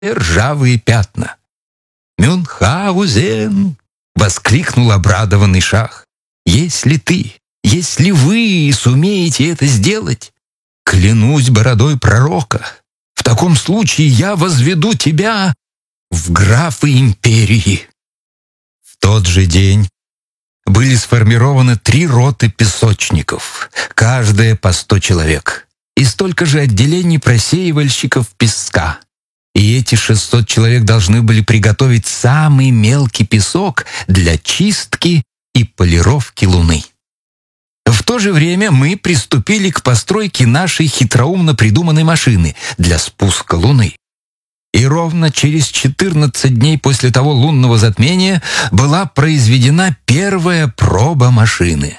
ржавые пятна. «Мюнхгаузен!» — воскликнул обрадованный шах. Если вы сумеете это сделать, клянусь бородой пророка, в таком случае я возведу тебя в графы империи». В тот же день были сформированы 3 роты песочников, каждая по 100 человек, и столько же отделений просеивальщиков песка. И эти 600 человек должны были приготовить самый мелкий песок для чистки и полировки Луны. В то же время мы приступили к постройке нашей хитроумно придуманной машины для спуска Луны. И ровно через 14 дней после того лунного затмения была произведена первая проба машины.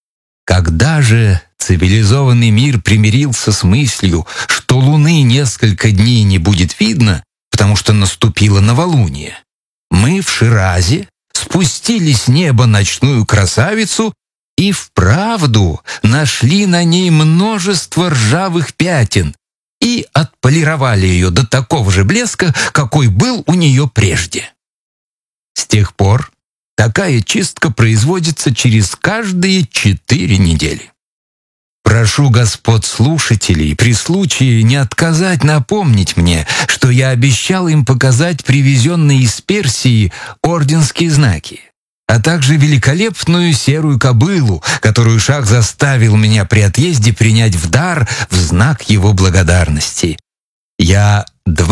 Когда же цивилизованный мир примирился с мыслью, что Луны несколько дней не будет видно, потому что наступило новолуние, мы в Ширазе спустили с неба ночную красавицу и вправду нашли на ней множество ржавых пятен и отполировали ее до такого же блеска, какой был у нее прежде. С тех пор такая чистка производится через каждые 4 недели. Прошу господ слушателей при случае не отказать напомнить мне, что я обещал им показать привезенные из Персии орденские знаки, а также великолепную серую кобылу, которую шах заставил меня при отъезде принять в дар в знак его благодарности. Я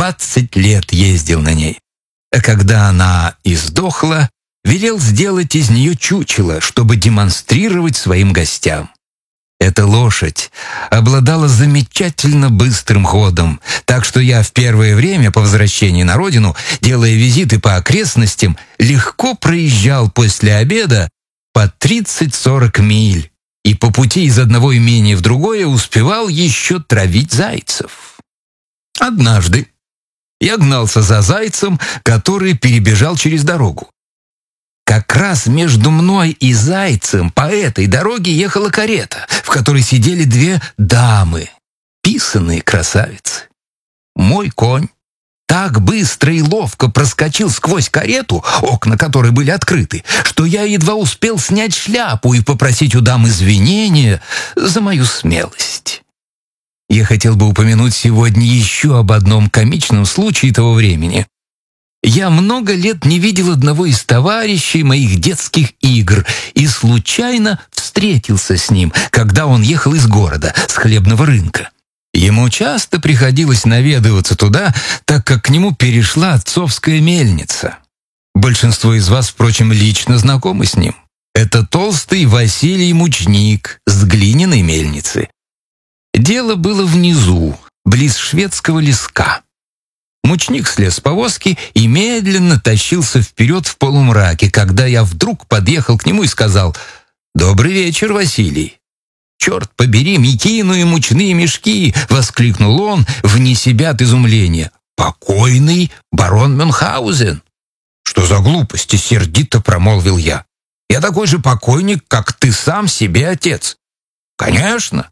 20 лет ездил на ней, а когда она издохла, велел сделать из нее чучело, чтобы демонстрировать своим гостям. Эта лошадь обладала замечательно быстрым ходом, так что я в первое время по возвращении на родину, делая визиты по окрестностям, легко проезжал после обеда по 30-40 миль и по пути из одного имения в другое успевал еще травить зайцев. Однажды я гнался за зайцем, который перебежал через дорогу. Как раз между мной и зайцем по этой дороге ехала карета, в которой сидели 2 дамы, писаные красавицы. Мой конь так быстро и ловко проскочил сквозь карету, окна которой были открыты, что я едва успел снять шляпу и попросить у дам извинения за мою смелость. Я хотел бы упомянуть сегодня еще об одном комичном случае того времени. Я много лет не видел одного из товарищей моих детских игр и случайно встретился с ним, когда он ехал из города, с хлебного рынка. Ему часто приходилось наведываться туда, так как к нему перешла отцовская мельница. Большинство из вас, впрочем, лично знакомы с ним. Это толстый Василий Мучник с глиняной мельницы. Дело было внизу, близ шведского леска. Мучник слез с повозки и медленно тащился вперед в полумраке, когда я вдруг подъехал к нему и сказал: «Добрый вечер, Василий». «Черт побери, мекину и мучные мешки!» — воскликнул он, вне себя от изумления. «Покойный барон Мюнхгаузен!» «Что за глупости?» — сердито промолвил я. «Я такой же покойник, как ты сам себе отец». «Конечно,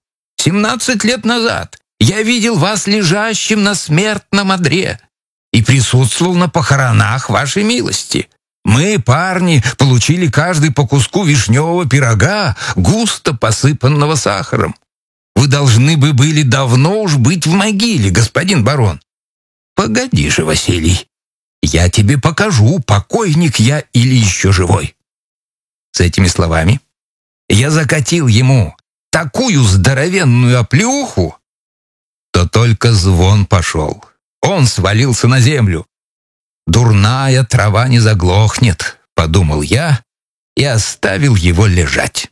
17 лет назад я видел вас лежащим на смертном одре и присутствовал на похоронах вашей милости. Мы, парни, получили каждый по куску вишневого пирога, густо посыпанного сахаром. Вы должны бы были давно уж быть в могиле, господин барон». «Погоди же, Василий, я тебе покажу, покойник я или еще живой». С этими словами я закатил ему такую здоровенную оплеуху, то только звон пошел. Он свалился на землю. «Дурная трава не заглохнет», — подумал я и оставил его лежать.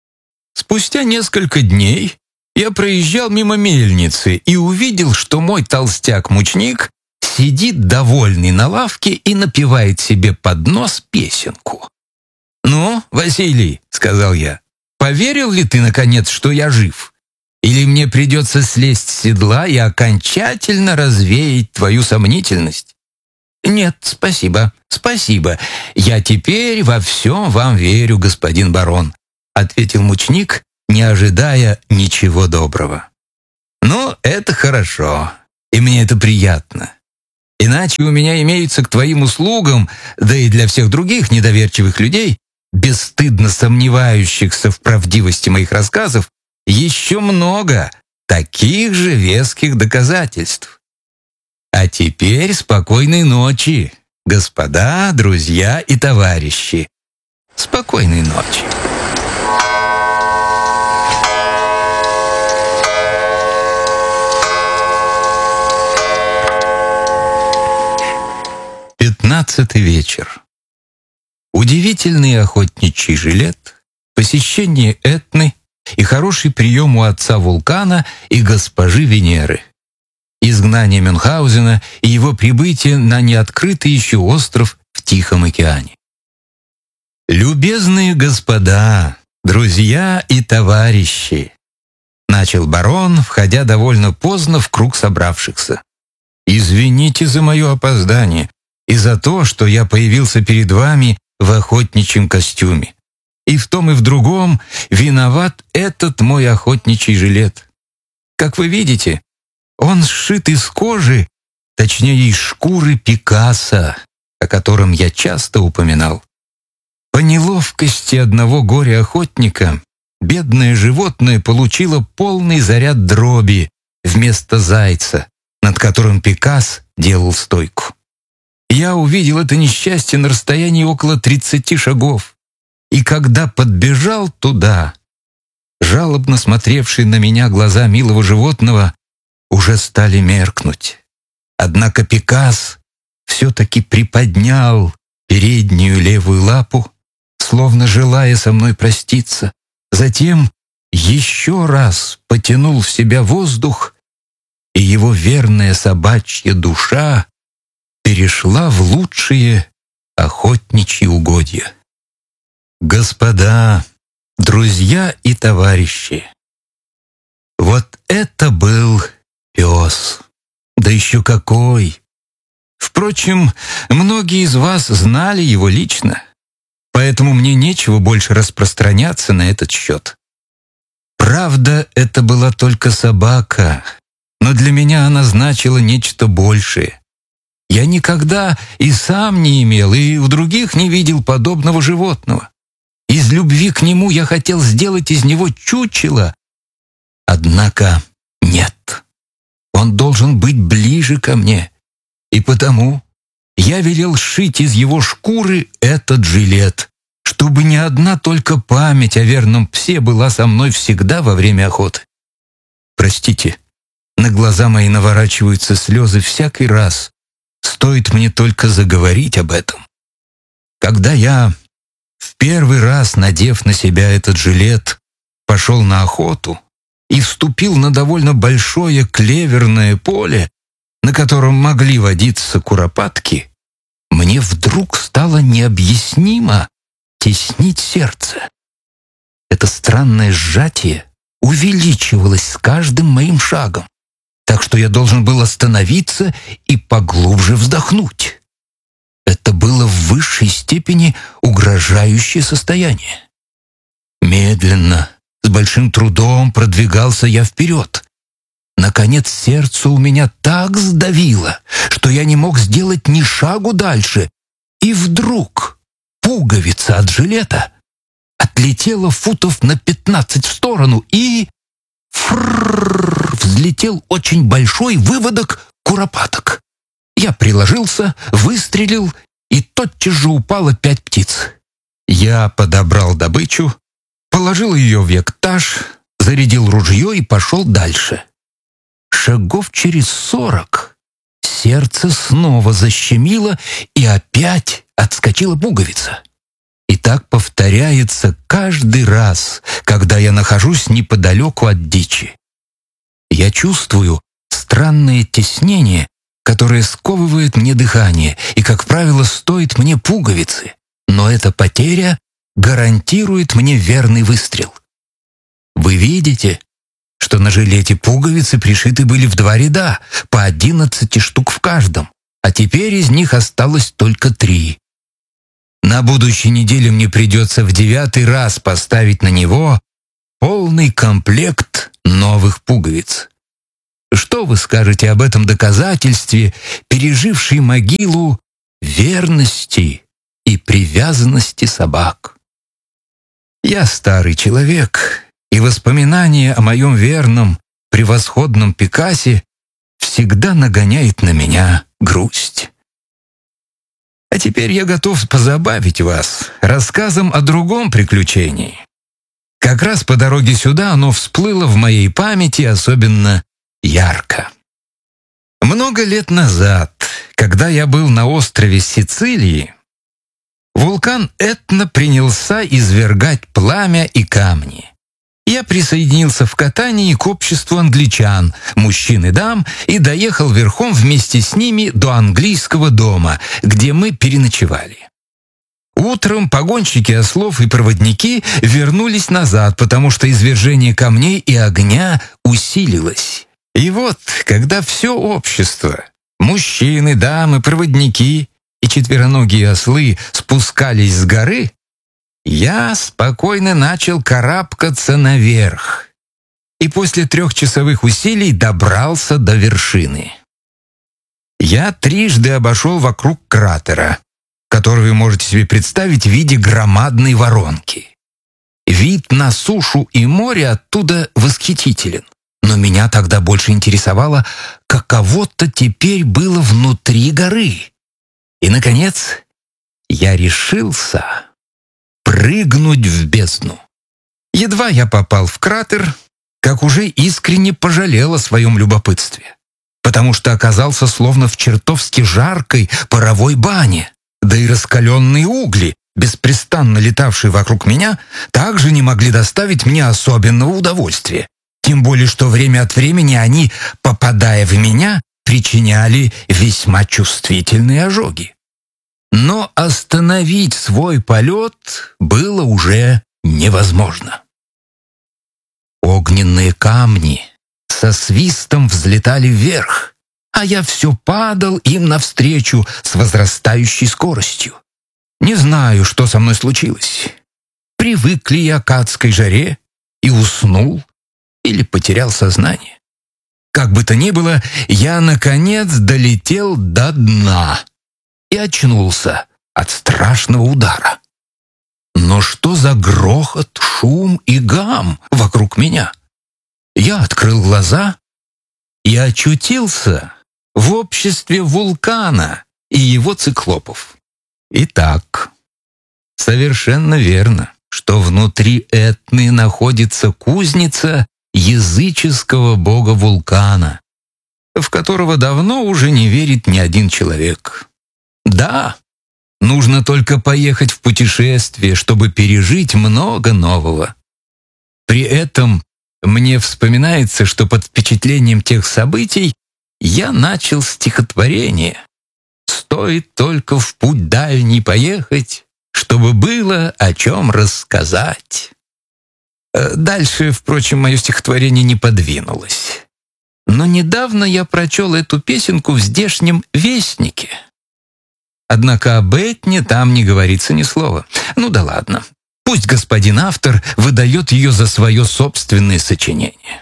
Спустя несколько дней я проезжал мимо мельницы и увидел, что мой толстяк-мучник сидит довольный на лавке и напевает себе под нос песенку. «Ну, Василий», — сказал я, — «поверил ли ты, наконец, что я жив? Или мне придется слезть с седла и окончательно развеять твою сомнительность?» «Нет, спасибо, спасибо. Я теперь во всем вам верю, господин барон», — ответил мучник, не ожидая ничего доброго. «Ну, это хорошо, и мне это приятно. Иначе у меня имеются к твоим услугам, да и для всех других недоверчивых людей, бесстыдно сомневающихся в правдивости моих рассказов, еще много таких же веских доказательств. А теперь спокойной ночи, господа, друзья и товарищи. Спокойной ночи. Пятнадцатый вечер. Удивительный охотничий жилет, посещение Этны и хороший прием у отца Вулкана и госпожи Венеры. Изгнание Мюнхгаузена и его прибытие на неоткрытый еще остров в Тихом океане. «Любезные господа, друзья и товарищи», — начал барон, входя довольно поздно в круг собравшихся. «Извините за мое опоздание и за то, что я появился перед вами в охотничьем костюме. И в том и в другом виноват этот мой охотничий жилет. Как вы видите, он сшит из кожи, точнее из шкуры Пикассо, о котором я часто упоминал. По неловкости одного горя-охотника бедное животное получило полный заряд дроби вместо зайца, над которым Пикассо делал стойку. Я увидел это несчастье на расстоянии около 30 шагов, и когда подбежал туда, жалобно смотревшие на меня глаза милого животного уже стали меркнуть. Однако Пикассо все-таки приподнял переднюю левую лапу, словно желая со мной проститься, затем еще раз потянул в себя воздух, и его верная собачья душа перешла в лучшие охотничьи угодья. Господа, друзья и товарищи, вот это был пес, да еще какой! Впрочем, многие из вас знали его лично, поэтому мне нечего больше распространяться на этот счет. Правда, это была только собака, но для меня она значила нечто большее. Я никогда и сам не имел, и у других не видел подобного животного. Из любви к нему я хотел сделать из него чучело. Однако нет, он должен быть ближе ко мне, и потому я велел сшить из его шкуры этот жилет, чтобы ни одна только память о верном псе была со мной всегда во время охоты. Простите, на глаза мои наворачиваются слезы всякий раз, стоит мне только заговорить об этом. Когда я, в первый раз надев на себя этот жилет, пошел на охоту и вступил на довольно большое клеверное поле, на котором могли водиться куропатки, мне вдруг стало необъяснимо теснить сердце. Это странное сжатие увеличивалось с каждым моим шагом, так что я должен был остановиться и поглубже вздохнуть. Это было в высшей степени угрожающее состояние. Медленно, с большим трудом продвигался я вперед. Наконец сердце у меня так сдавило, что я не мог сделать ни шагу дальше, и вдруг пуговица от жилета отлетела футов на 15 в сторону, и взлетел очень большой выводок куропаток. Я приложился, выстрелил, и тотчас же упало 5 птиц. Я подобрал добычу, положил ее в яктаж, зарядил ружье и пошел дальше. Шагов через 40 сердце снова защемило, и опять отскочила пуговица. И так повторяется каждый раз, когда я нахожусь неподалеку от дичи. Я чувствую странное теснение, которое сковывает мне дыхание и, как правило, стоит мне пуговицы, но эта потеря гарантирует мне верный выстрел. Вы видите, что на жилете пуговицы пришиты были в 2 ряда, по 11 штук в каждом, а теперь из них осталось только 3. На будущей неделе мне придется в 9-й раз поставить на него полный комплект новых пуговиц. Что вы скажете об этом доказательстве, пережившей могилу верности и привязанности собак? Я старый человек, и воспоминание о моем верном, превосходном Пикасе всегда нагоняет на меня грусть. А теперь я готов позабавить вас рассказом о другом приключении. Как раз по дороге сюда оно всплыло в моей памяти особенно ярко. Много лет назад, когда я был на острове Сицилии, вулкан Этна принялся извергать пламя и камни. Я присоединился в катании к обществу англичан, мужчин и дам, и доехал верхом вместе с ними до английского дома, где мы переночевали. Утром погонщики ослов и проводники вернулись назад, потому что извержение камней и огня усилилось. И вот, когда все общество, мужчины, дамы, проводники и четвероногие ослы спускались с горы, я спокойно начал карабкаться наверх и после 3-часовых усилий добрался до вершины. Я трижды обошел вокруг кратера, который вы можете себе представить в виде громадной воронки. Вид на сушу и море оттуда восхитителен, но меня тогда больше интересовало, каково-то теперь было внутри горы. И, наконец, я решился прыгнуть в бездну. Едва я попал в кратер, как уже искренне пожалел о своем любопытстве, потому что оказался словно в чертовски жаркой паровой бане, да и раскаленные угли, беспрестанно летавшие вокруг меня, также не могли доставить мне особенного удовольствия, тем более что время от времени они, попадая в меня, причиняли весьма чувствительные ожоги. Но остановить свой полет было уже невозможно. Огненные камни со свистом взлетали вверх, а я все падал им навстречу с возрастающей скоростью. Не знаю, что со мной случилось. Привык ли я к адской жаре и уснул или потерял сознание? Как бы то ни было, я, наконец, долетел до дна и очнулся от страшного удара. Но что за грохот, шум и гам вокруг меня? Я открыл глаза и очутился в обществе вулкана и его циклопов. Итак, совершенно верно, что внутри Этны находится кузница языческого бога вулкана, в которого давно уже не верит ни один человек. Да, нужно только поехать в путешествие, чтобы пережить много нового. При этом мне вспоминается, что под впечатлением тех событий я начал стихотворение. Стоит только в путь дальний поехать, чтобы было о чем рассказать. Дальше, впрочем, мое стихотворение не подвинулось. Но недавно я прочел эту песенку в здешнем «Вестнике». Однако об Этне там не говорится ни слова. Ну да ладно. Пусть господин автор выдает ее за свое собственное сочинение.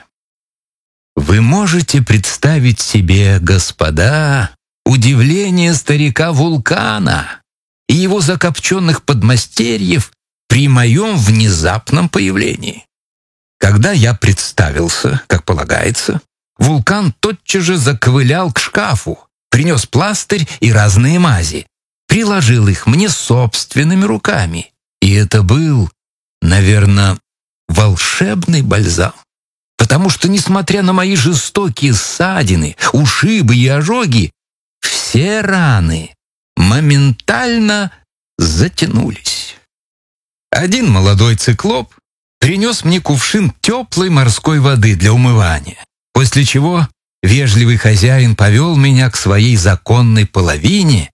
Вы можете представить себе, господа, удивление старика-вулкана и его закопченных подмастерьев при моем внезапном появлении. Когда я представился, как полагается, вулкан тотчас же заковылял к шкафу, принес пластырь и разные мази, приложил их мне собственными руками. И это был, наверное, волшебный бальзам. Потому что, несмотря на мои жестокие ссадины, ушибы и ожоги, все раны моментально затянулись. Один молодой циклоп принес мне кувшин теплой морской воды для умывания, после чего вежливый хозяин повел меня к своей законной половине,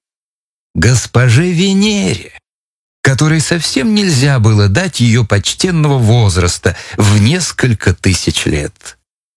госпоже Венере, которой совсем нельзя было дать ее почтенного возраста в несколько тысяч лет.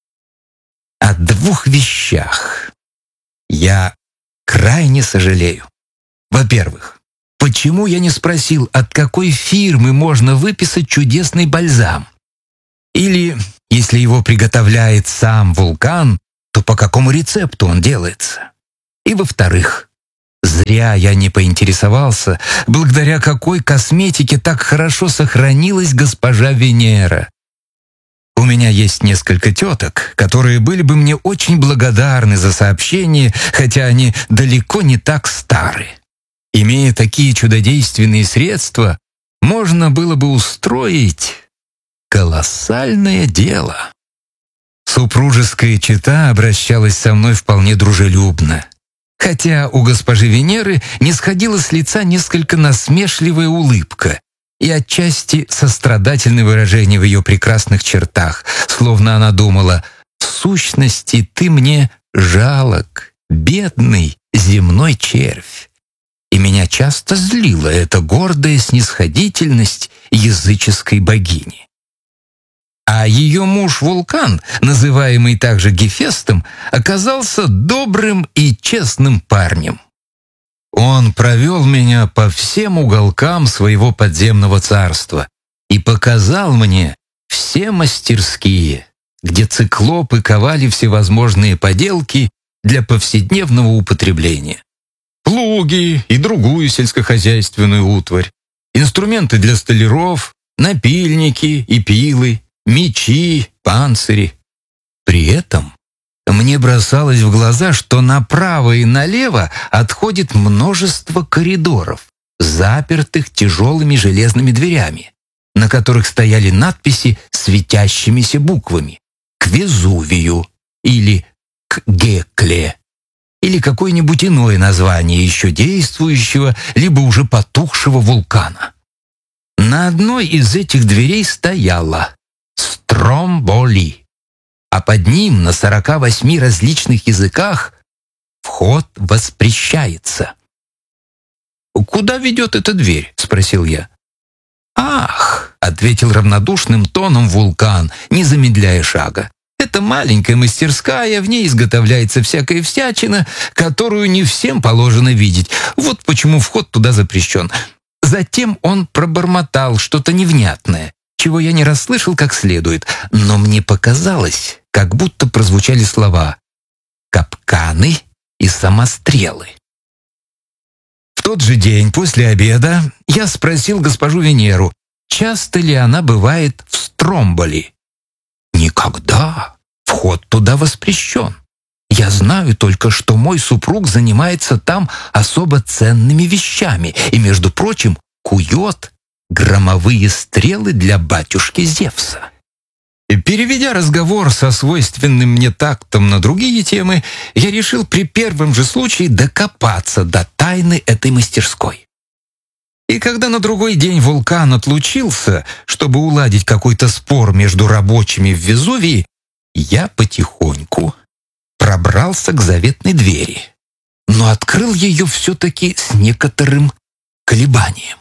О двух вещах я крайне сожалею. Во-первых, почему я не спросил, от какой фирмы можно выписать чудесный бальзам? Или, если его приготовляет сам вулкан, то по какому рецепту он делается? И во-вторых, зря я не поинтересовался, благодаря какой косметике так хорошо сохранилась госпожа Венера. У меня есть несколько теток, которые были бы мне очень благодарны за сообщение, хотя они далеко не так стары. Имея такие чудодейственные средства, можно было бы устроить колоссальное дело. Супружеская чета обращалась со мной вполне дружелюбно, хотя у госпожи Венеры не сходила с лица несколько насмешливая улыбка и отчасти сострадательное выражение в ее прекрасных чертах, словно она думала: «В сущности, ты мне жалок, бедный земной червь». И меня часто злила эта гордая снисходительность языческой богини. А ее муж Вулкан, называемый также Гефестом, оказался добрым и честным парнем. Он провел меня по всем уголкам своего подземного царства и показал мне все мастерские, где циклопы ковали всевозможные поделки для повседневного употребления. Плуги и другую сельскохозяйственную утварь, инструменты для столяров, напильники и пилы, мечи, панцири. При этом мне бросалось в глаза, что направо и налево отходит множество коридоров, запертых тяжелыми железными дверями, на которых стояли надписи светящимися буквами «К Везувию» или «К Гекле», или какое-нибудь иное название еще действующего, либо уже потухшего вулкана. На одной из этих дверей стояло «Стромболи», а под ним на 48 различных языках «Вход воспрещается». «Куда ведет эта дверь?» — спросил я. «Ах!» — ответил равнодушным тоном Вулкан, не замедляя шага. «Это маленькая мастерская, в ней изготовляется всякая всячина, которую не всем положено видеть. Вот почему вход туда запрещен». Затем он пробормотал что-то невнятное, чего я не расслышал как следует, но мне показалось, как будто прозвучали слова «капканы» и «самострелы». В тот же день после обеда я спросил госпожу Венеру, часто ли она бывает в Стромболи. «Никогда. Вход туда воспрещен. Я знаю только, что мой супруг занимается там особо ценными вещами и, между прочим, кует громовые стрелы для батюшки Зевса». И переведя разговор со свойственным мне тактом на другие темы, я решил при первом же случае докопаться до тайны этой мастерской. И когда на другой день Вулкан отлучился, чтобы уладить какой-то спор между рабочими в Везувии, я потихоньку пробрался к заветной двери, но открыл ее все-таки с некоторым колебанием.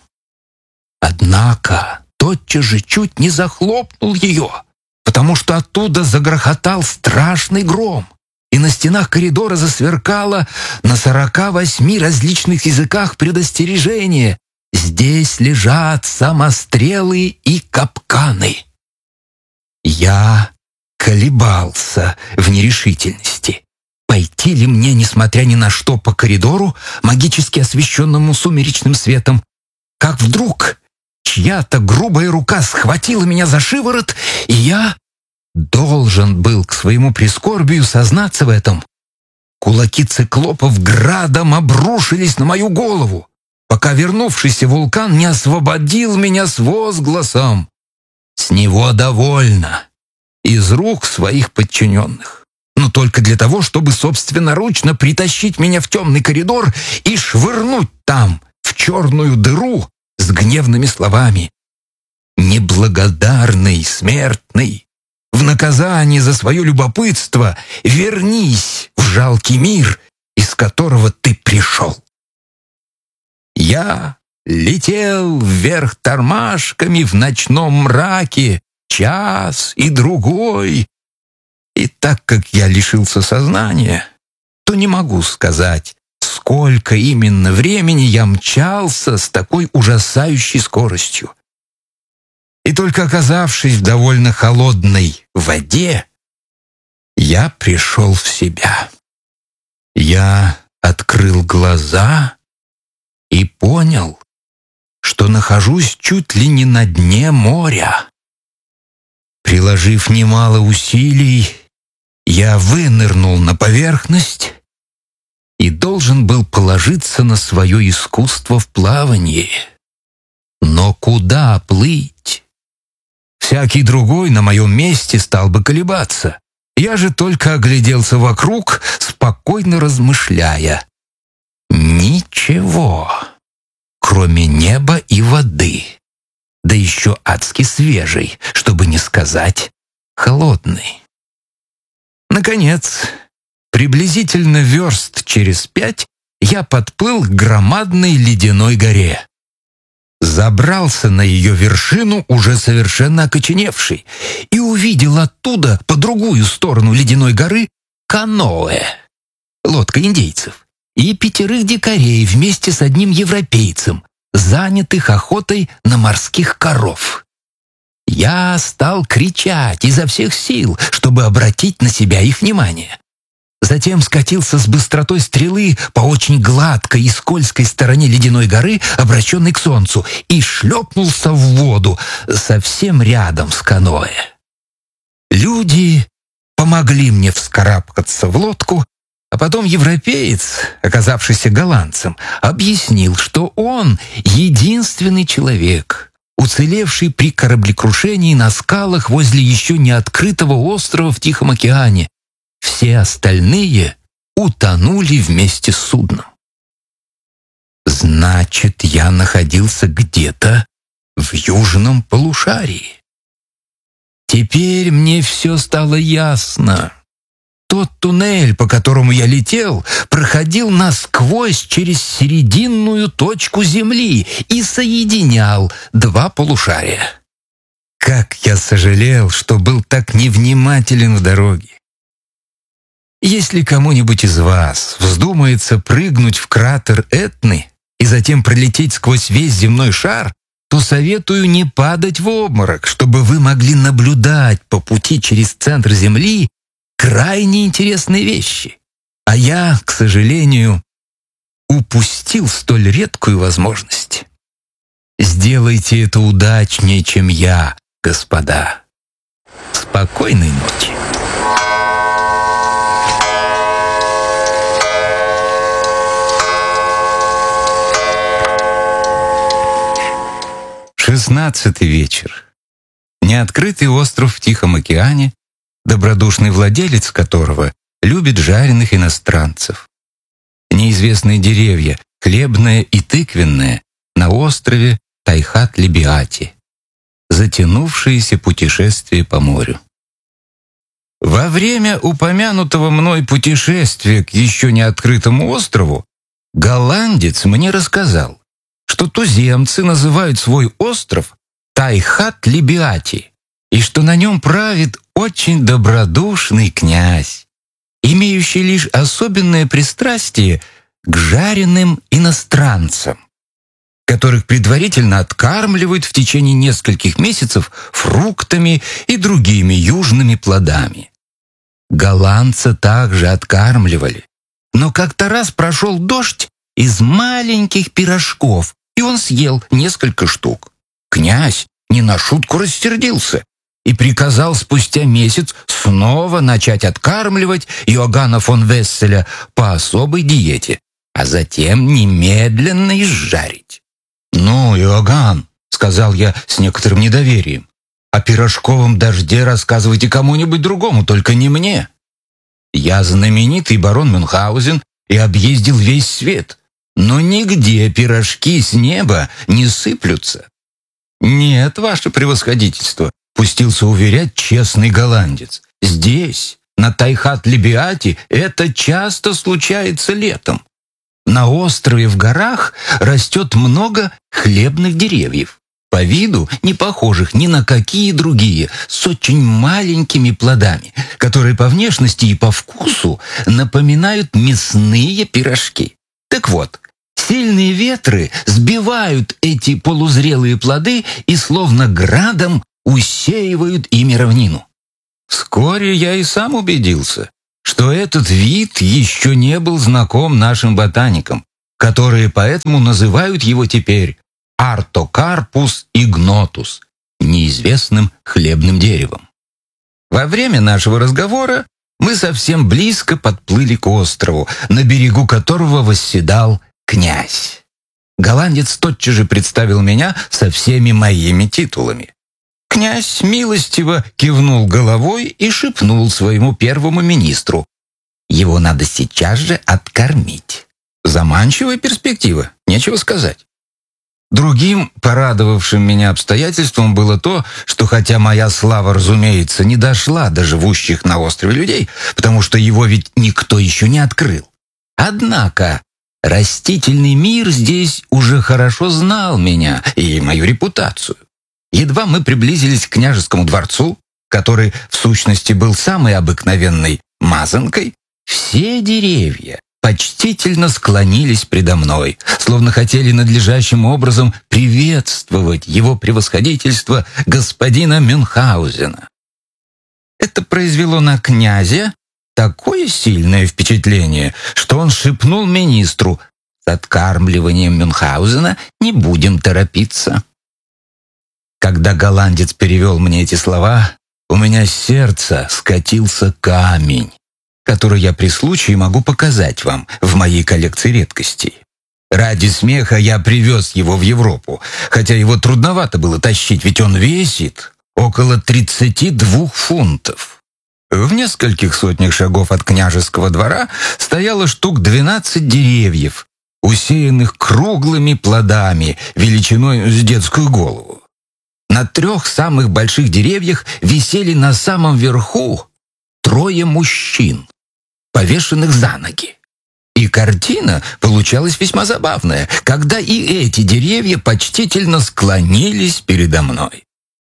Однако тотчас же чуть не захлопнул ее, потому что оттуда загрохотал страшный гром, и на стенах коридора засверкало на 48 различных языках предостережение: «Здесь лежат самострелы и капканы». Я колебался в нерешительности. Пойти ли мне, несмотря ни на что, по коридору, магически освещенному сумеречным светом, как вдруг чья-то грубая рука схватила меня за шиворот, и я должен был к своему прискорбию сознаться в этом. Кулаки циклопов градом обрушились на мою голову, пока вернувшийся Вулкан не освободил меня с возгласом: «С него довольно!» из рук своих подчиненных, но только для того, чтобы собственноручно притащить меня в темный коридор и швырнуть там, в черную дыру, с гневными словами: «Неблагодарный смертный, в наказание за свое любопытство вернись в жалкий мир, из которого ты пришел». Я летел вверх тормашками в ночном мраке час и другой, и так как я лишился сознания, то не могу сказать, сколько именно времени я мчался с такой ужасающей скоростью. И только оказавшись в довольно холодной воде, Я пришел в себя. Я открыл глаза и понял, что нахожусь чуть ли не на дне моря. Приложив немало усилий, я вынырнул на поверхность и должен был положиться на свое искусство в плавании. Но куда плыть? Всякий другой на моем месте стал бы колебаться. Я же только огляделся вокруг, спокойно размышляя. Ничего, кроме неба и воды, да еще адски свежей, чтобы не сказать холодной. Наконец, приблизительно верст через 5 я подплыл к громадной ледяной горе. Забрался на ее вершину, уже совершенно окоченевший, и увидел оттуда, по другую сторону ледяной горы, каноэ, лодка индейцев, и 5 дикарей вместе с одним европейцем, занятых охотой на морских коров. Я стал кричать изо всех сил, чтобы обратить на себя их внимание. Затем скатился с быстротой стрелы по очень гладкой и скользкой стороне ледяной горы, обращенной к солнцу, и шлепнулся в воду совсем рядом с каноэ. Люди помогли мне вскарабкаться в лодку, а потом европеец, оказавшийся голландцем, объяснил, что он единственный человек, уцелевший при кораблекрушении на скалах возле еще не открытого острова в Тихом океане. Все остальные утонули вместе с судном. Значит, я находился где-то в южном полушарии. Теперь мне все стало ясно. Тот туннель, по которому я летел, проходил насквозь через серединную точку Земли и соединял 2 полушария. Как я сожалел, что был так невнимателен в дороге. Если кому-нибудь из вас вздумается прыгнуть в кратер Этны и затем пролететь сквозь весь земной шар, то советую не падать в обморок, чтобы вы могли наблюдать по пути через центр Земли крайне интересные вещи. А я, к сожалению, упустил столь редкую возможность. Сделайте это удачнее, чем я, господа. Спокойной ночи. Шестнадцатый вечер. Неоткрытый остров в Тихом океане, добродушный владелец которого любит жареных иностранцев. Неизвестные деревья, хлебное и тыквенное, на острове Тайхат-Либиати. Затянувшееся путешествие по морю. Во время упомянутого мной путешествия к еще не открытому острову голландец мне рассказал, что туземцы называют свой остров Тайхат-Либиати, и что на нем правит очень добродушный князь, имеющий лишь особенное пристрастие к жареным иностранцам, которых предварительно откармливают в течение нескольких месяцев фруктами и другими южными плодами. Голландца также откармливали, но как-то раз прошел дождь из маленьких пирожков, и он съел несколько штук. Князь не на шутку рассердился и приказал спустя месяц снова начать откармливать Иоганна фон Весселя по особой диете, а затем немедленно изжарить. «Ну, Иоганн», — сказал я с некоторым недоверием, «о пирожковом дожде рассказывайте кому-нибудь другому, только не мне. Я знаменитый барон Мюнхгаузен и объездил весь свет, но нигде пирожки с неба не сыплются». «Нет, ваше превосходительство», — пустился уверять честный голландец. «Здесь, на Тайхат-Либиати, это часто случается летом. На острове в горах растет много хлебных деревьев, по виду не похожих ни на какие другие, с очень маленькими плодами, которые по внешности и по вкусу напоминают мясные пирожки. Так вот, сильные ветры сбивают эти полузрелые плоды и словно градом усеивают ими равнину. Вскоре я и сам убедился, что этот вид еще не был знаком нашим ботаникам, которые поэтому называют его теперь Artocarpus ignotus, неизвестным хлебным деревом. Во время нашего разговора мы совсем близко подплыли к острову, на берегу которого восседал князь. Голландец тотчас же представил меня со всеми моими титулами. Князь милостиво кивнул головой и шепнул своему первому министру: «Его надо сейчас же откормить». Заманчивая перспектива, нечего сказать. Другим порадовавшим меня обстоятельством было то, что хотя моя слава, разумеется, не дошла до живущих на острове людей, потому что его ведь никто еще не открыл. Однако растительный мир здесь уже хорошо знал меня и мою репутацию. Едва мы приблизились к княжескому дворцу, который в сущности был самой обыкновенной мазанкой, все деревья почтительно склонились предо мной, словно хотели надлежащим образом приветствовать его превосходительство господина Мюнхгаузена. Это произвело на князя такое сильное впечатление, что он шепнул министру: «С откармливанием Мюнхгаузена не будем торопиться». Когда голландец перевел мне эти слова, у меня с сердца скатился камень, который я при случае могу показать вам в моей коллекции редкостей. Ради смеха я привез его в Европу, хотя его трудновато было тащить, ведь он весит около 32 фунтов. В нескольких сотнях шагов от княжеского двора стояло штук 12 деревьев, усеянных круглыми плодами величиной с детскую голову. На 3 самых больших деревьях висели на самом верху 3 мужчин, повешенных за ноги. И картина получалась весьма забавная, когда и эти деревья почтительно склонились передо мной.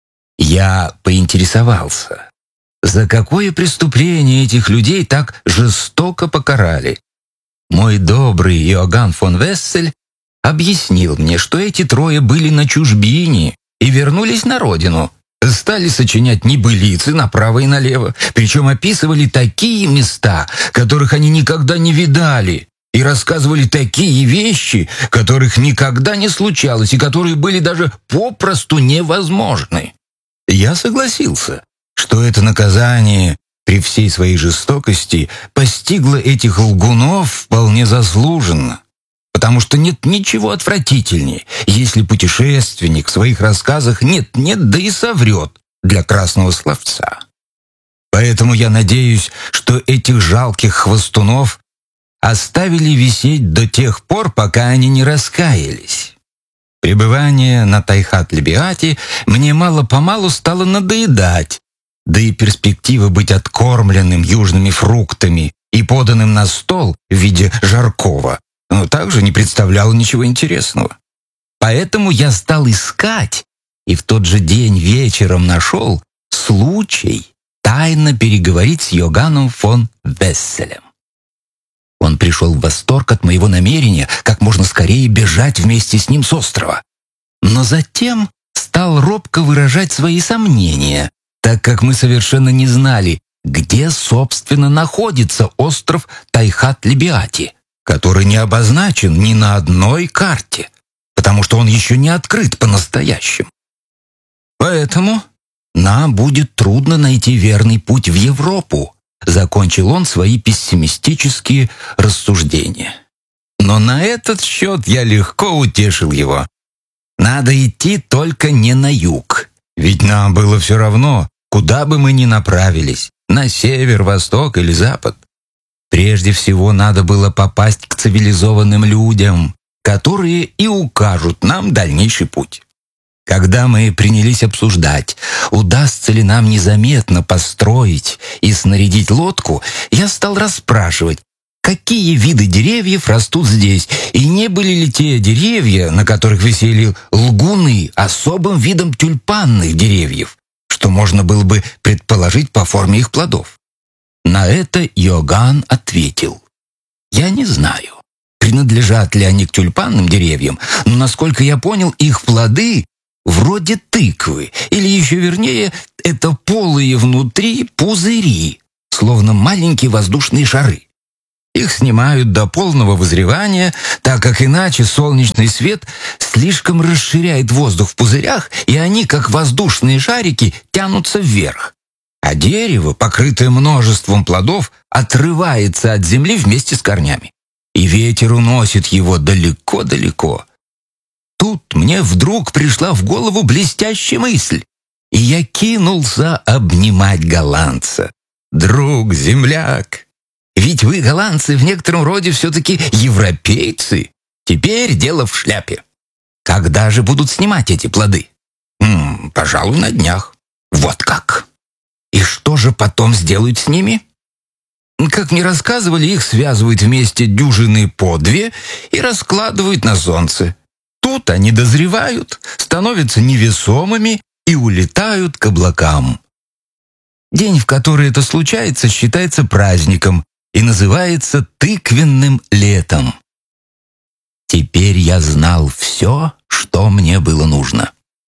Я поинтересовался, за какое преступление этих людей так жестоко покарали. Мой добрый Иоганн фон Вессель объяснил мне, что эти 3 были на чужбине и вернулись на родину, стали сочинять небылицы направо и налево, причем описывали такие места, которых они никогда не видали, и рассказывали такие вещи, которых никогда не случалось и которые были даже попросту невозможны. Я согласился, что это наказание при всей своей жестокости постигло этих лгунов вполне заслуженно, потому что нет ничего отвратительнее, если путешественник в своих рассказах нет-нет, да и соврет для красного словца. Поэтому я надеюсь, что этих жалких хвостунов оставили висеть до тех пор, пока они не раскаялись. Пребывание на Тайхат-Либиати мне мало-помалу стало надоедать, да и перспектива быть откормленным южными фруктами и поданным на стол в виде жаркого также не представляла ничего интересного. Поэтому я стал искать, и в тот же день вечером нашел случай тайно переговорить с Иоганном фон Весселем. Он пришел в восторг от моего намерения как можно скорее бежать вместе с ним с острова. Но затем стал робко выражать свои сомнения, так как мы совершенно не знали, где, собственно, находится остров Тайхат-Либиати, который не обозначен ни на одной карте, потому что он еще не открыт по-настоящему. Поэтому нам будет трудно найти верный путь в Европу, закончил он свои пессимистические рассуждения. Но на этот счет я легко утешил его. Надо идти только не на юг, ведь нам было все равно, куда бы мы ни направились, на север, восток или запад. Прежде всего надо было попасть к цивилизованным людям, которые и укажут нам дальнейший путь. Когда мы принялись обсуждать, удастся ли нам незаметно построить и снарядить лодку, я стал расспрашивать, какие виды деревьев растут здесь, и не были ли те деревья, на которых висели лгуны, особым видом тюльпанных деревьев, что можно было бы предположить по форме их плодов. На это Иоганн ответил: «Я не знаю, принадлежат ли они к тюльпанным деревьям, но, насколько я понял, их плоды вроде тыквы, или еще вернее, это полые внутри пузыри, словно маленькие воздушные шары. Их снимают до полного вызревания, так как иначе солнечный свет слишком расширяет воздух в пузырях, и они, как воздушные шарики, тянутся вверх. А дерево, покрытое множеством плодов, отрывается от земли вместе с корнями. И ветер уносит его далеко-далеко. Тут мне вдруг пришла в голову блестящая мысль, и я кинулся обнимать голландца. «Друг, земляк! Ведь вы, голландцы, в некотором роде все-таки европейцы. Теперь дело в шляпе. Когда же будут снимать эти плоды? Пожалуй, на днях. Вот как. И что же потом сделают с ними? Как мне рассказывали, их связывают вместе дюжины по две и раскладывают на солнце. Тут они дозревают, становятся невесомыми и улетают к облакам. День, в который это случается, считается праздником и называется тыквенным летом. Теперь я знал все, что мне было нужно.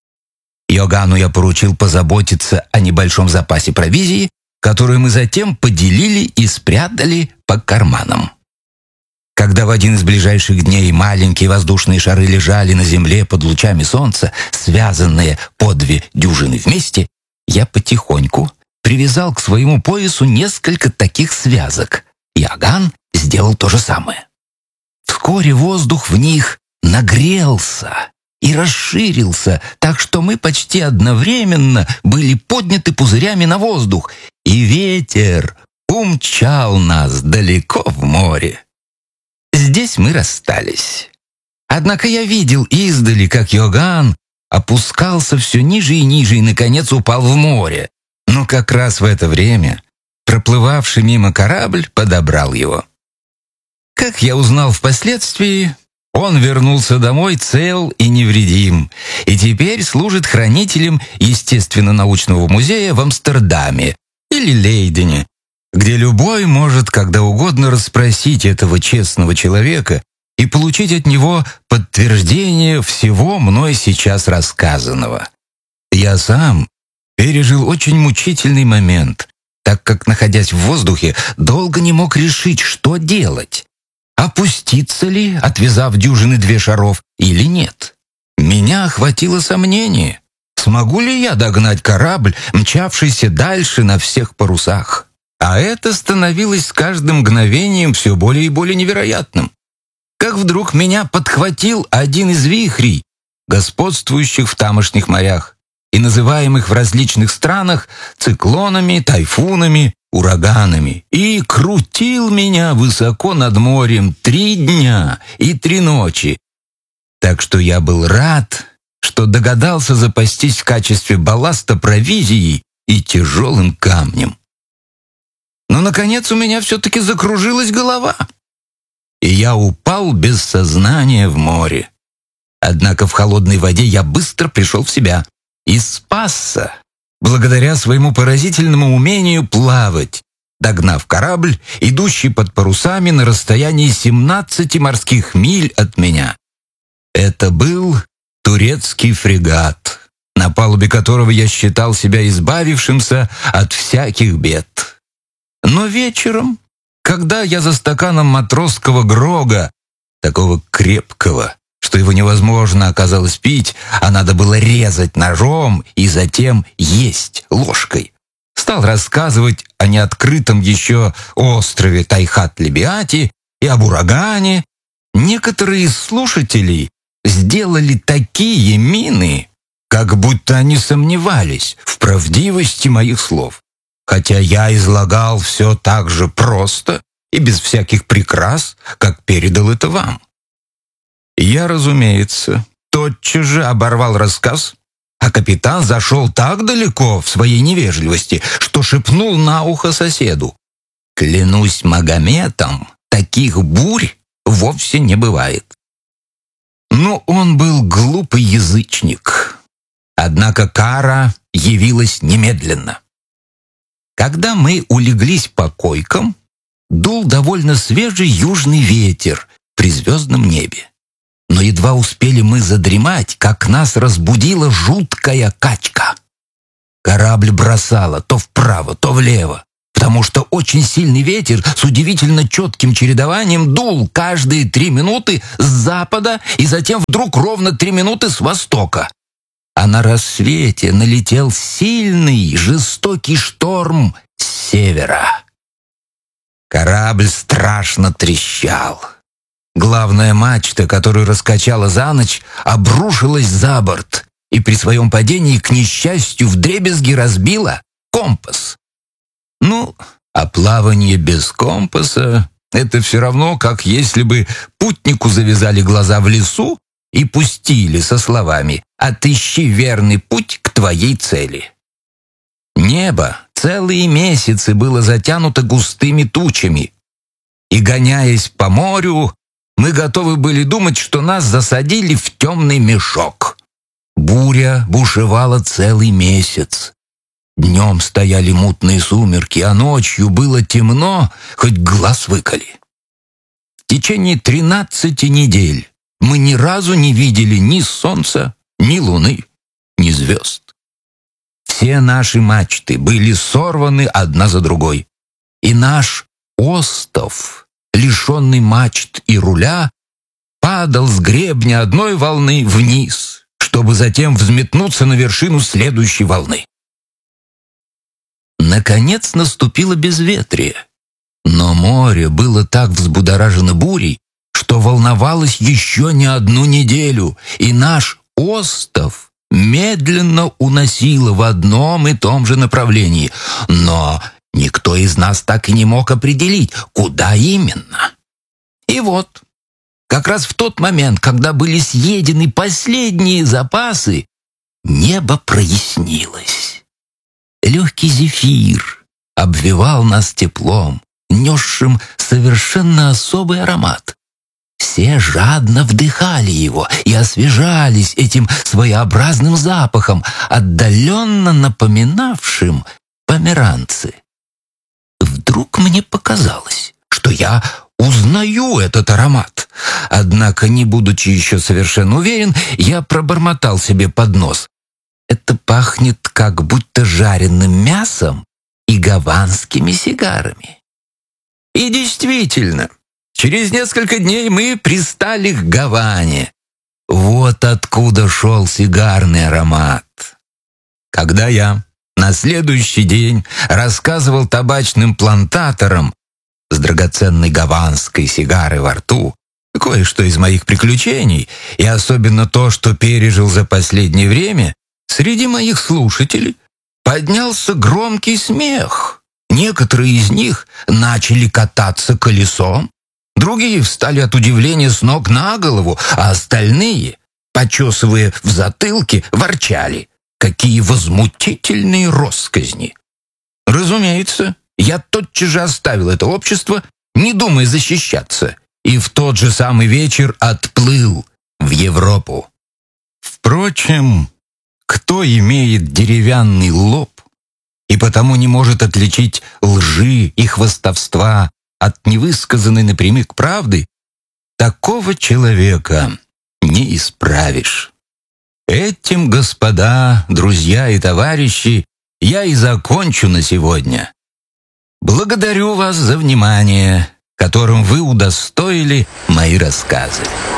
Иоганну я поручил позаботиться о небольшом запасе провизии, которую мы затем поделили и спрятали по карманам. Когда в один из ближайших дней маленькие воздушные шары лежали на земле под лучами солнца, связанные по 2 дюжины вместе, я потихоньку привязал к своему поясу несколько таких связок. Иоганн сделал то же самое. Вскоре воздух в них нагрелся и расширился, так что мы почти одновременно были подняты пузырями на воздух, и ветер умчал нас далеко в море. Здесь мы расстались. Однако я видел издали, как Иоганн опускался все ниже и ниже и, наконец, упал в море. Но как раз в это время проплывавший мимо корабль подобрал его. Как я узнал впоследствии, он вернулся домой цел и невредим, и теперь служит хранителем естественно-научного музея в Амстердаме или Лейдене, где любой может когда угодно расспросить этого честного человека и получить от него подтверждение всего мной сейчас рассказанного. Я сам пережил очень мучительный момент, так как, находясь в воздухе, долго не мог решить, что делать. Опуститься ли, отвязав дюжины 2 шаров, или нет? Меня охватило сомнение. Смогу ли я догнать корабль, мчавшийся дальше на всех парусах? А это становилось с каждым мгновением все более и более невероятным. Как вдруг меня подхватил один из вихрей, господствующих в тамошних морях и называемых в различных странах циклонами, тайфунами, ураганами, и крутил меня высоко над морем 3 дня и 3 ночи. Так что я был рад, что догадался запастись в качестве балласта провизией и тяжелым камнем. Но, наконец, у меня все-таки закружилась голова, и я упал без сознания в море. Однако в холодной воде я быстро пришел в себя и спасся, благодаря своему поразительному умению плавать, догнав корабль, идущий под парусами на расстоянии 17 морских миль от меня. Это был турецкий фрегат, на палубе которого я считал себя избавившимся от всяких бед. Но вечером, когда я за стаканом матросского грога, такого крепкого, что его невозможно оказалось пить, а надо было резать ножом и затем есть ложкой, стал рассказывать о неоткрытом еще острове Тайхат-Лебиати и об урагане, некоторые из слушателей сделали такие мины, как будто они сомневались в правдивости моих слов, хотя я излагал все так же просто и без всяких прикрас, как передал это вам. Я, разумеется, тотчас же оборвал рассказ, а капитан зашел так далеко в своей невежливости, что шепнул на ухо соседу: «Клянусь Магометом, таких бурь вовсе не бывает». Но он был глупый язычник. Однако кара явилась немедленно. Когда мы улеглись по койкам, дул довольно свежий южный ветер при звездном небе. Но едва успели мы задремать, как нас разбудила жуткая качка. Корабль бросало то вправо, то влево, потому что очень сильный ветер с удивительно четким чередованием дул каждые 3 минуты с запада и затем вдруг ровно 3 минуты с востока. А на рассвете налетел сильный, жестокий шторм с севера. Корабль страшно трещал. Главная мачта, которую раскачала за ночь, обрушилась за борт и при своем падении, к несчастью, вдребезги разбила компас. Ну, а плавание без компаса — это все равно, как если бы путнику завязали глаза в лесу и пустили со словами «Отыщи верный путь к твоей цели». Небо целые месяцы было затянуто густыми тучами, и, гоняясь по морю, мы готовы были думать, что нас засадили в темный мешок. Буря бушевала целый месяц. Днем стояли мутные сумерки, а ночью было темно, хоть глаз выколи. В течение 13 недель мы ни разу не видели ни солнца, ни луны, ни звезд. Все наши мачты были сорваны одна за другой, и наш остов, лишенный мачт и руля, падал с гребня одной волны вниз, чтобы затем взметнуться на вершину следующей волны. Наконец наступило безветрие, но море было так взбудоражено бурей, что волновалось еще не 1 неделю, и наш остов медленно уносило в одном и том же направлении, но никто из нас так и не мог определить, куда именно. И вот, как раз в тот момент, когда были съедены последние запасы, небо прояснилось. Легкий зефир обвевал нас теплом, несшим совершенно особый аромат. Все жадно вдыхали его и освежались этим своеобразным запахом, отдаленно напоминавшим померанцы. Вдруг мне показалось, что я узнаю этот аромат. Однако, не будучи еще совершенно уверен, я пробормотал себе под нос: это пахнет как будто жареным мясом и гаванскими сигарами. И действительно, через несколько дней мы пристали к Гаване. Вот откуда шел сигарный аромат. Когда я на следующий день рассказывал табачным плантаторам с драгоценной гаванской сигарой во рту кое-что из моих приключений, и особенно то, что пережил за последнее время, среди моих слушателей поднялся громкий смех. Некоторые из них начали кататься колесом, другие встали от удивления с ног на голову, а остальные, почесывая в затылке, ворчали: какие возмутительные россказни! Разумеется, я тотчас же оставил это общество, не думая защищаться, и в тот же самый вечер отплыл в Европу. Впрочем, кто имеет деревянный лоб и потому не может отличить лжи и хвастовства от невысказанной напрямик правды, такого человека не исправишь. Этим, господа, друзья и товарищи, я и закончу на сегодня. Благодарю вас за внимание, которым вы удостоили мои рассказы.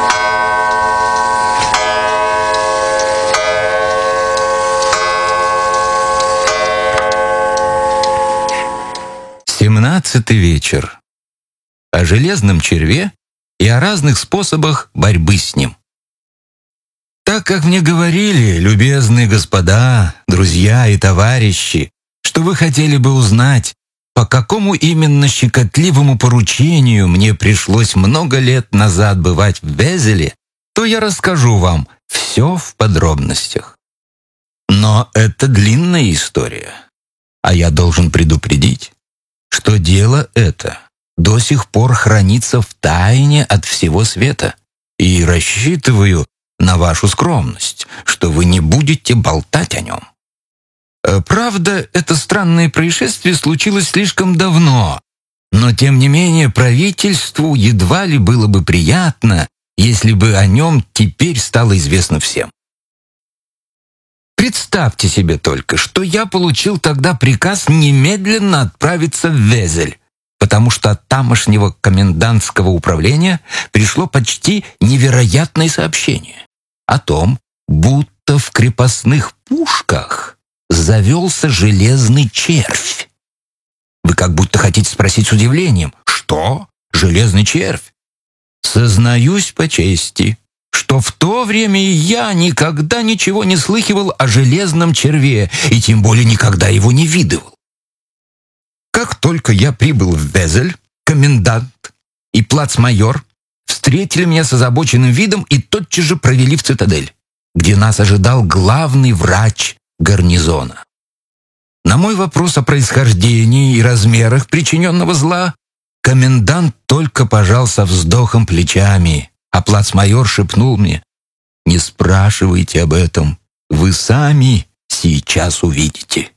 Семнадцатый вечер. О железном черве и о разных способах борьбы с ним. Так как мне говорили, любезные господа, друзья и товарищи, что вы хотели бы узнать, по какому именно щекотливому поручению мне пришлось много лет назад бывать в Везеле, то я расскажу вам все в подробностях. Но это длинная история, а я должен предупредить, что дело это до сих пор хранится в тайне от всего света, и рассчитываю на вашу скромность, что вы не будете болтать о нем. Правда, это странное происшествие случилось слишком давно, но тем не менее правительству едва ли было бы приятно, если бы о нем теперь стало известно всем. Представьте себе только, что я получил тогда приказ немедленно отправиться в Везель, потому что от тамошнего комендантского управления пришло почти невероятное сообщение о том, будто в крепостных пушках завелся железный червь. Вы как будто хотите спросить с удивлением: что? Железный червь? Сознаюсь по чести, что в то время я никогда ничего не слыхивал о железном черве, и тем более никогда его не видывал. Как только я прибыл в Везель, комендант и плацмайор встретили меня с озабоченным видом и тотчас же провели в цитадель, где нас ожидал главный врач гарнизона. На мой вопрос о происхождении и размерах причиненного зла комендант только пожал со вздохом плечами, а плацмайор шепнул мне: «Не спрашивайте об этом, вы сами сейчас увидите».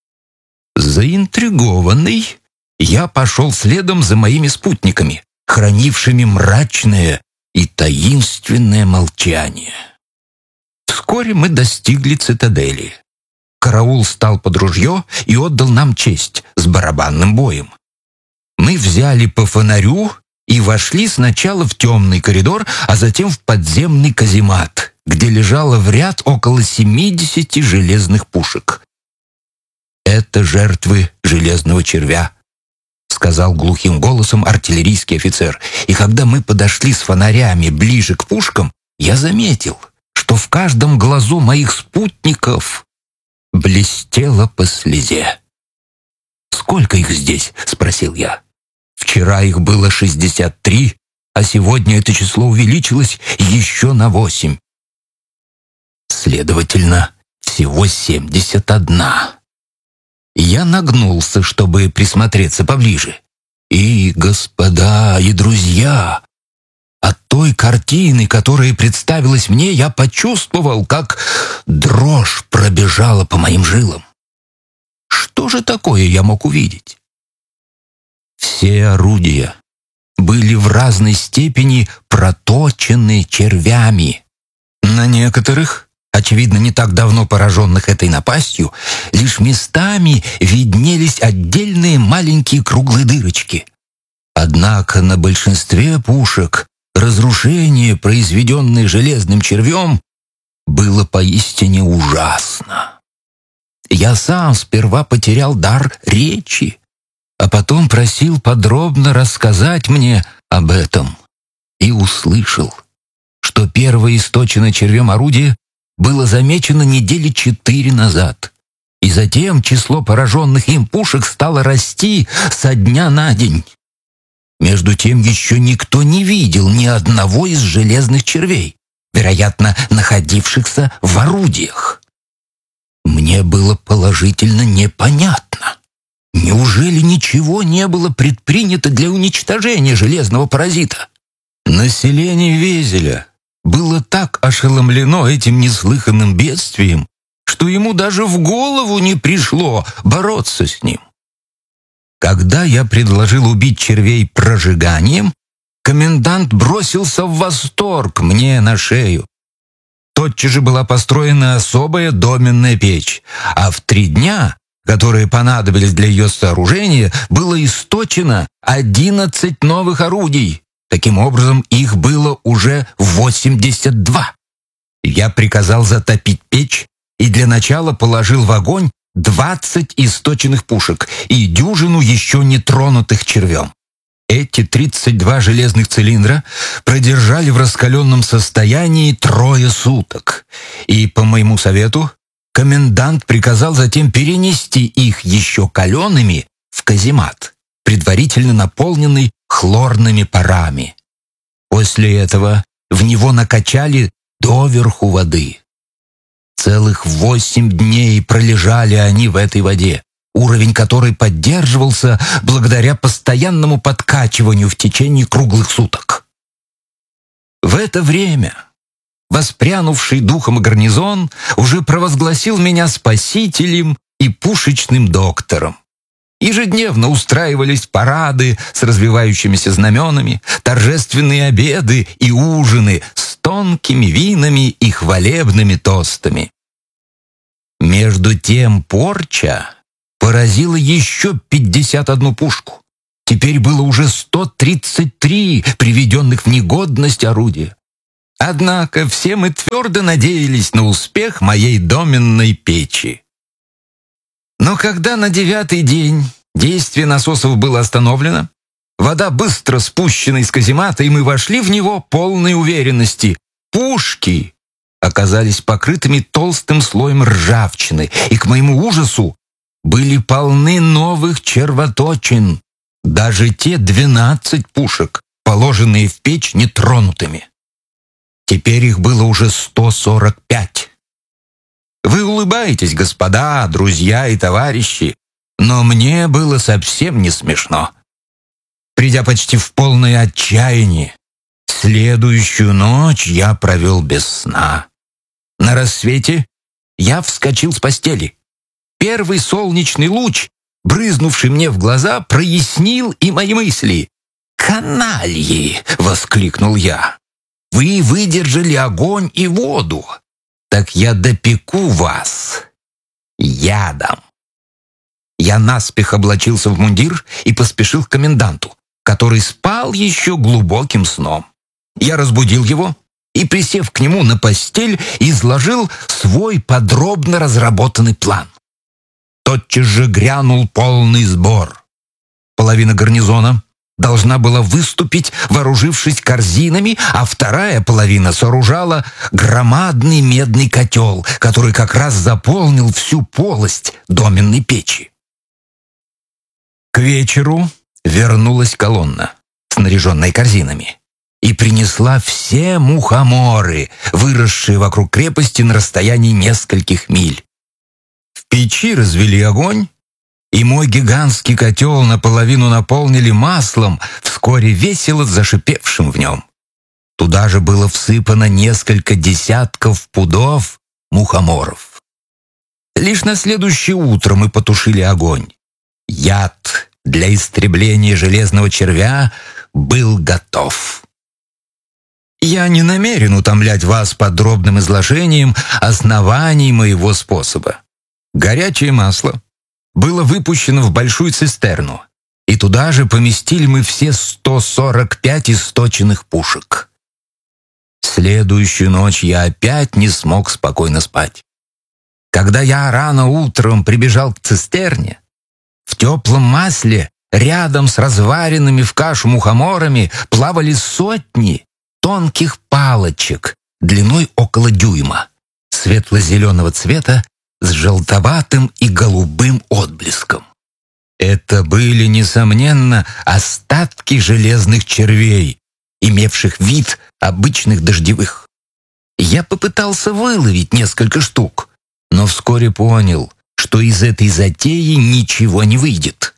Заинтригованный, я пошел следом за моими спутниками, хранившими мрачное и таинственное молчание. Вскоре мы достигли цитадели. Караул стал под ружье и отдал нам честь с барабанным боем. Мы взяли по фонарю и вошли сначала в темный коридор, а затем в подземный каземат, где лежало в ряд около 70 железных пушек. «Это жертвы железного червя», — сказал глухим голосом артиллерийский офицер. И когда мы подошли с фонарями ближе к пушкам, я заметил, что в каждом глазу моих спутников блестело по слезе. «Сколько их здесь?» — спросил я. «Вчера их было 63, а сегодня это число увеличилось еще на 8. Следовательно, всего 71. Я нагнулся, чтобы присмотреться поближе. И, господа и друзья, от той картины, которая представилась мне, я почувствовал, как дрожь пробежала по моим жилам. Что же такое я мог увидеть? Все орудия были в разной степени проточены червями. На некоторых, очевидно, не так давно пораженных этой напастью, лишь местами виднелись отдельные маленькие круглые дырочки. Однако на большинстве пушек разрушение, произведенное железным червем, было поистине ужасно. Я сам сперва потерял дар речи, а потом просил подробно рассказать мне об этом и услышал, что первое источенное червем орудие было замечено недели 4 назад, и затем число пораженных им пушек стало расти со дня на день. Между тем еще никто не видел ни одного из железных червей, вероятно, находившихся в орудиях. Мне было положительно непонятно. Неужели ничего не было предпринято для уничтожения железного паразита? Население Везеля было так ошеломлено этим неслыханным бедствием, что ему даже в голову не пришло бороться с ним. Когда я предложил убить червей прожиганием, комендант бросился в восторг мне на шею. Тотчас же была построена особая доменная печь, а в 3 дня, которые понадобились для ее сооружения, было источено 11 новых орудий. Таким образом, их было уже 82. Я приказал затопить печь и для начала положил в огонь 20 источенных пушек и дюжину еще не тронутых червем. Эти 32 железных цилиндра продержали в раскаленном состоянии 3 суток, и, по моему совету, комендант приказал затем перенести их еще калеными в каземат, предварительно наполненный хлорными парами. После этого в него накачали доверху воды. Целых 8 дней пролежали они в этой воде, уровень которой поддерживался благодаря постоянному подкачиванию в течение круглых суток. В это время воспрянувший духом гарнизон уже провозгласил меня спасителем и пушечным доктором. Ежедневно устраивались парады с развивающимися знаменами, торжественные обеды и ужины с тонкими винами и хвалебными тостами. Между тем порча поразила еще 51 пушку. Теперь было уже 133 приведенных в негодность орудия. Однако все мы твердо надеялись на успех моей доменной печи. Но когда на 9-й день действие насосов было остановлено, вода быстро спущена из каземата, и мы вошли в него полной уверенности. Пушки оказались покрытыми толстым слоем ржавчины, и, к моему ужасу, были полны новых червоточин, даже те 12 пушек, положенные в печь нетронутыми. Теперь их было уже 145. Вы улыбаетесь, господа, друзья и товарищи, но мне было совсем не смешно. Придя почти в полное отчаяние, следующую ночь я провел без сна. На рассвете я вскочил с постели. Первый солнечный луч, брызнувший мне в глаза, прояснил и мои мысли. «Канальи!» — воскликнул я. «Вы выдержали огонь и воду. Так я допеку вас ядом». Я наспех облачился в мундир и поспешил к коменданту, который спал еще глубоким сном. Я разбудил его и, присев к нему на постель, изложил свой подробно разработанный план. Тотчас же грянул полный сбор. Половина гарнизона должна была выступить, вооружившись корзинами, а вторая половина сооружала громадный медный котел, который как раз заполнил всю полость доменной печи. К вечеру вернулась колонна, снаряженная корзинами, и принесла все мухоморы, выросшие вокруг крепости на расстоянии нескольких миль. В печи развели огонь, и мой гигантский котел наполовину наполнили маслом, вскоре весело зашипевшим в нем. Туда же было всыпано несколько десятков пудов мухоморов. Лишь на следующее утро мы потушили огонь. Яд для истребления железного червя был готов. Я не намерен утомлять вас подробным изложением оснований моего способа. Горячее масло было выпущено в большую цистерну, и туда же поместили мы все 145 источенных пушек. Следующую ночь я опять не смог спокойно спать. Когда я рано утром прибежал к цистерне, в теплом масле рядом с разваренными в кашу мухоморами плавали сотни тонких палочек длиной около дюйма, светло-зеленого цвета, с желтоватым и голубым отблеском. Это были, несомненно, остатки железных червей, имевших вид обычных дождевых. Я попытался выловить несколько штук, но вскоре понял, что из этой затеи ничего не выйдет.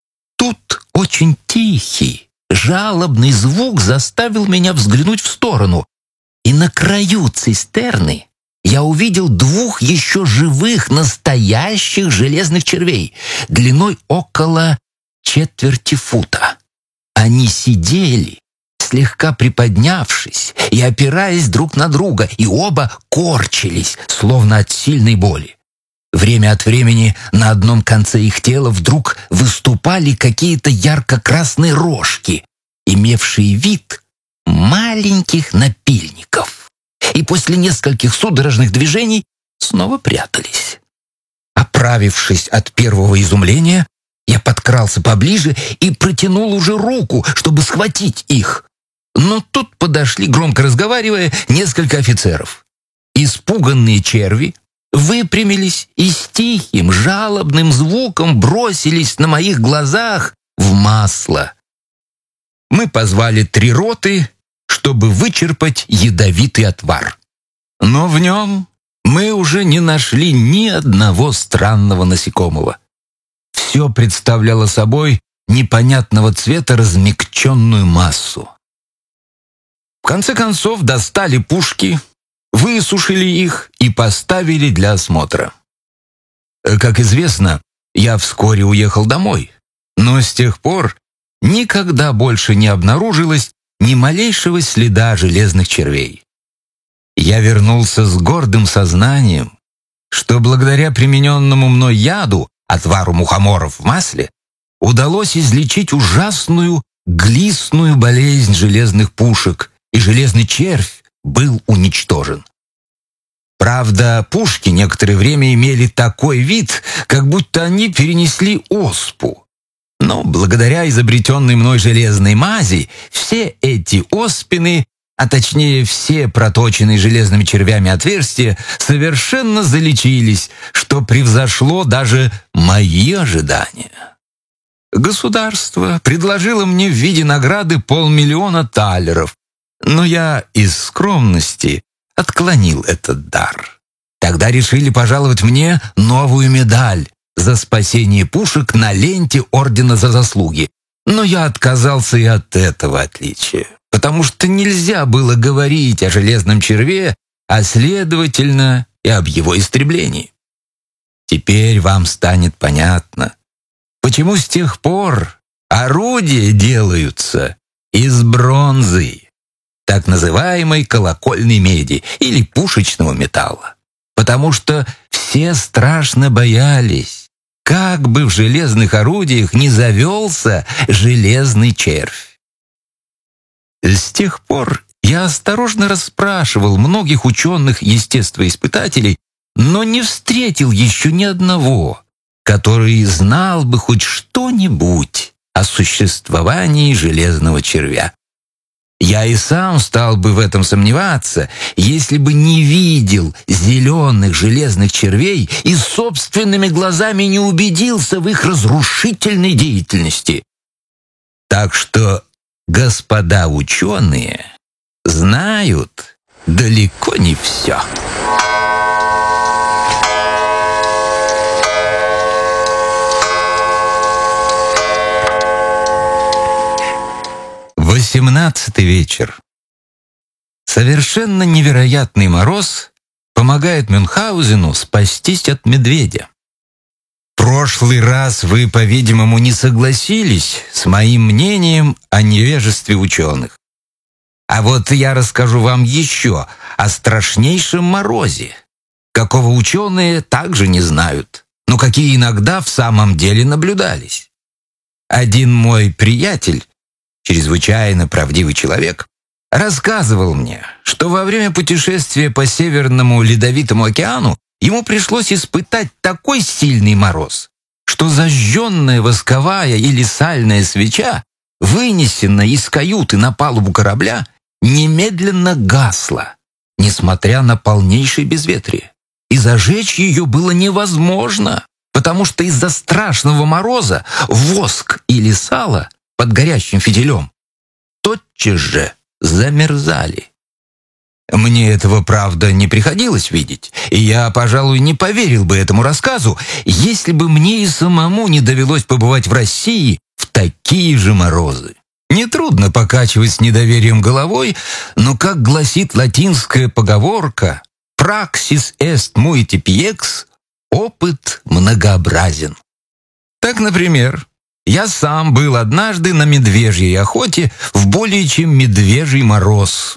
Тут очень тихий, жалобный звук заставил меня взглянуть в сторону, и на краю цистерны я увидел двух еще живых настоящих железных червей длиной около четверти фута. Они сидели, слегка приподнявшись и опираясь друг на друга, и оба корчились, словно от сильной боли. Время от времени на одном конце их тела вдруг выступали какие-то ярко-красные рожки, имевшие вид маленьких напильников, и после нескольких судорожных движений снова прятались. Оправившись от первого изумления, я подкрался поближе и протянул уже руку, чтобы схватить их. Но тут подошли, громко разговаривая, несколько офицеров. Испуганные черви выпрямились и с тихим, жалобным звуком бросились на моих глазах в масло. Мы позвали 3 роты, чтобы вычерпать ядовитый отвар. Но в нем мы уже не нашли ни одного странного насекомого. Все представляло собой непонятного цвета размягченную массу. В конце концов достали пушки, высушили их и поставили для осмотра. Как известно, Я вскоре уехал домой, но с тех пор никогда больше не обнаружилось ни малейшего следа железных червей. Я вернулся с гордым сознанием, что благодаря примененному мной яду, отвару мухоморов в масле, удалось излечить ужасную глистную болезнь железных пушек, и железный червь был уничтожен. Правда, пушки некоторое время имели такой вид, как будто они перенесли оспу. Но благодаря изобретенной мной железной мази все эти оспины, а точнее все проточенные железными червями отверстия, совершенно залечились, что превзошло даже мои ожидания. Государство предложило мне в виде награды 500 000 талеров, но я из скромности отклонил этот дар. Тогда решили пожаловать мне новую медаль за спасение пушек на ленте Ордена за заслуги. Но я отказался и от этого отличия, потому что нельзя было говорить о железном черве, а следовательно и об его истреблении. Теперь вам станет понятно, почему с тех пор орудия делаются из бронзы, так называемой колокольной меди или пушечного металла. Потому что все страшно боялись, как бы в железных орудиях не завелся железный червь. С тех пор я осторожно расспрашивал многих ученых-естествоиспытателей, но не встретил еще ни одного, который знал бы хоть что-нибудь о существовании железного червя. Я и сам стал бы в этом сомневаться, если бы не видел зеленых железных червей и собственными глазами не убедился в их разрушительной деятельности. Так что господа ученые знают далеко не все. XVIII вечер. Совершенно невероятный мороз помогает Мюнхгаузену спастись от медведя. В прошлый раз вы, по-видимому, не согласились с моим мнением о невежестве ученых. А вот я расскажу вам еще о страшнейшем морозе, какого ученые также не знают, но какие иногда в самом деле наблюдались. Один мой приятель, чрезвычайно правдивый человек, рассказывал мне, что во время путешествия по Северному Ледовитому океану ему пришлось испытать такой сильный мороз, что зажженная восковая или сальная свеча, вынесенная из каюты на палубу корабля, немедленно гасла, несмотря на полнейшее безветрие. И зажечь ее было невозможно, потому что из-за страшного мороза воск или сало под горящим фитилем тотчас же замерзали. Мне этого, правда, не приходилось видеть, и я, пожалуй, не поверил бы этому рассказу, если бы мне и самому не довелось побывать в России в такие же морозы. Нетрудно покачивать с недоверием головой, но, как гласит латинская поговорка «praxis est multiplex», опыт многообразен. Так, например, я сам был однажды на медвежьей охоте в более чем медвежий мороз.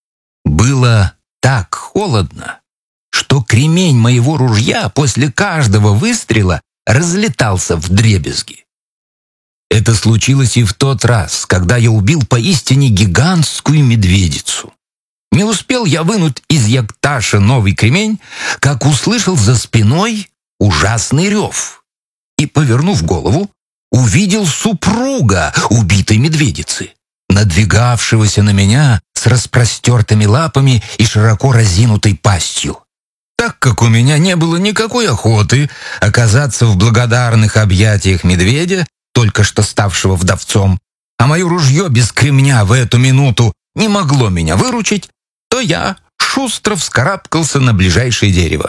Было так холодно, что кремень моего ружья после каждого выстрела разлетался вдребезги. Это случилось и в тот раз, когда я убил поистине гигантскую медведицу. Не успел я вынуть из якташа новый кремень, как услышал за спиной ужасный рев. И, повернув голову, увидел супруга убитой медведицы, надвигавшегося на меня с распростертыми лапами и широко разинутой пастью. Так как у меня не было никакой охоты оказаться в благодарных объятиях медведя, только что ставшего вдовцом, а мое ружье без кремня в эту минуту не могло меня выручить, то я шустро вскарабкался на ближайшее дерево.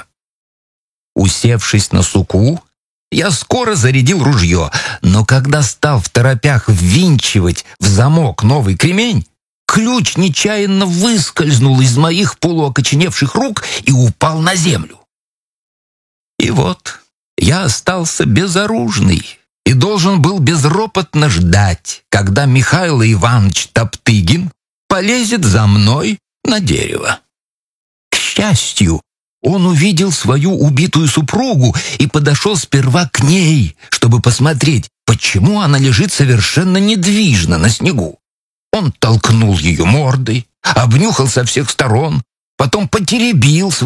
Усевшись на суку, я скоро зарядил ружье, но когда стал второпях ввинчивать в замок новый кремень, ключ нечаянно выскользнул из моих полуокоченевших рук и упал на землю. И вот я остался безоружный и должен был безропотно ждать, когда Михаил Иванович Топтыгин полезет за мной на дерево. К счастью, он увидел свою убитую супругу и подошел сперва к ней, чтобы посмотреть, почему она лежит совершенно недвижно на снегу. Он толкнул ее мордой, обнюхал со всех сторон, потом потеребил